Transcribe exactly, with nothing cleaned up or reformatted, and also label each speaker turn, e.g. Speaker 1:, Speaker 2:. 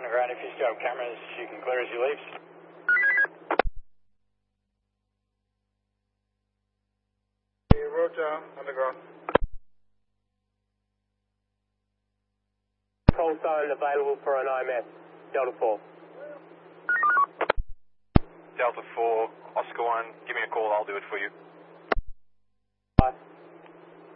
Speaker 1: underground. If you still have cameras, you can clear as you leave.
Speaker 2: Roger, underground.
Speaker 3: Call sign available for an I M S. Delta four.
Speaker 4: Delta four, Oscar one, give me a call, I'll do it for you.